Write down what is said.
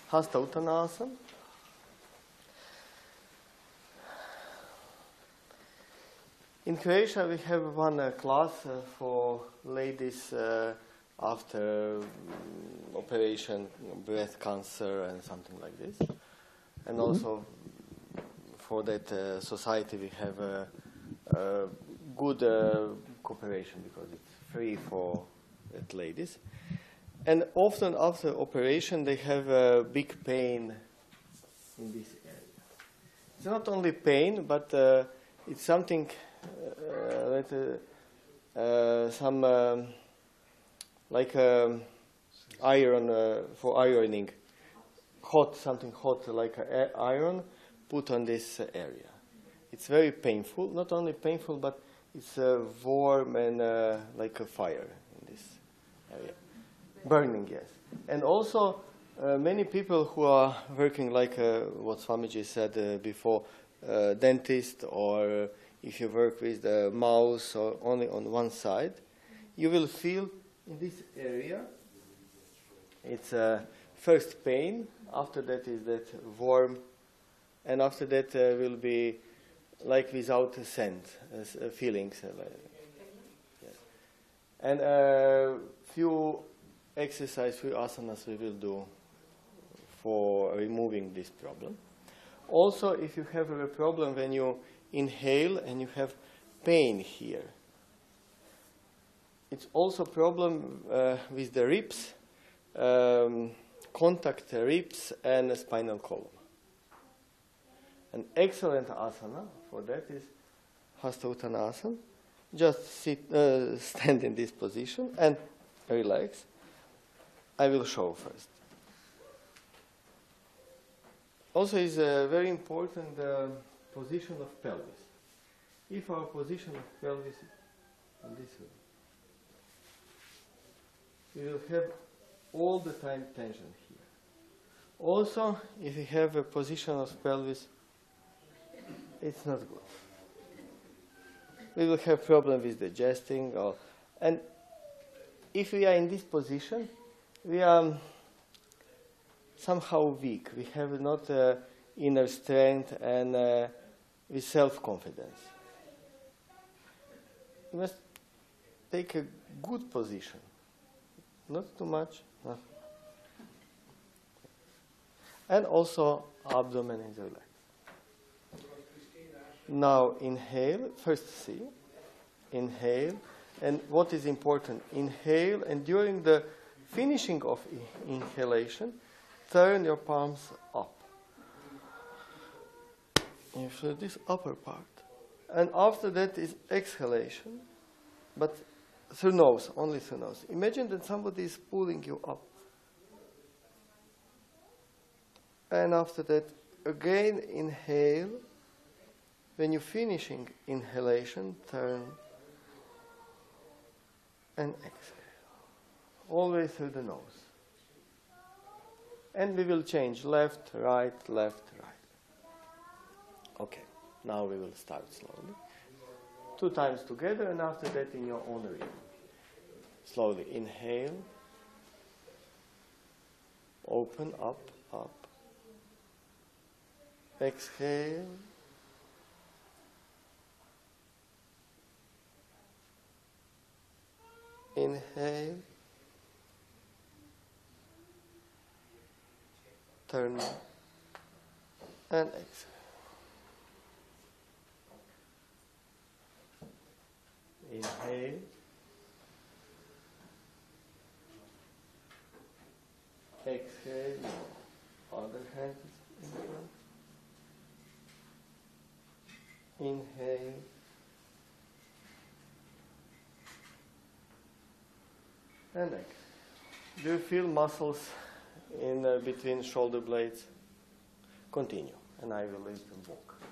Hasta Uttanasana. In Croatia, we have one class for ladies after operation, breast cancer and something like this. And also for that society, we have a good cooperation because it's free for that ladies. And often after operation, they have a big pain in this area. It's not only pain, but it's something like iron for ironing, something hot like iron put on this area. It's very painful. Not only painful, but it's warm and like a fire in this area. Burning, yes. And also, many people who are working like what Swamiji said before, dentist, or if you work with the mouse or only on one side, you will feel in this area, it's first pain, after that is that warm, and after that will be like without scent, feelings. Yes. And few exercises, few asanas we will do for removing this problem. Also, if you have a problem when you inhale and you have pain here, it's also a problem with the ribs, contact ribs and the spinal column. An excellent asana for that is Hasta Uttanasana. Just stand in this position and relax. I will show first. Also is a very important position of pelvis. If our position of pelvis is on this way, we will have all the time tension here. Also, if we have a position of pelvis, it's not good. We will have problem with digesting, and if we are in this position, we are somehow weak. We have not inner strength and with self-confidence. You must take a good position. Not too much. No. And also abdomen is relaxed. Now inhale, first see, inhale, and what is important, inhale, and during the finishing of inhalation, turn your palms up. You feel this upper part. And after that is exhalation, but through nose, only through nose. Imagine that somebody is pulling you up. And after that, again inhale. When you're finishing inhalation, turn and exhale. Always through the nose. And we will change left, right, left, right. Okay, now we will start slowly. 2 times together, and after that in your own rhythm. Slowly inhale, open, up, up. Exhale. Inhale. Turn and exhale. Inhale. Exhale. Other hand in front. Inhale. And exhale. Do you feel muscles in between shoulder blades? Continue, and I will let them walk.